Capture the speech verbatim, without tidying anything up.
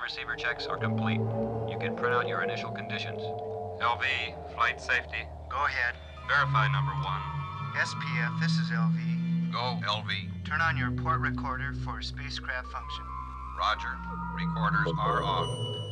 and receiver checks are complete. You can print out your initial conditions. L V, flight safety. Go ahead. Verify number one. S P F, this is L V. Go, L V. Turn on your port recorder for spacecraft function. Roger. Recorders are on.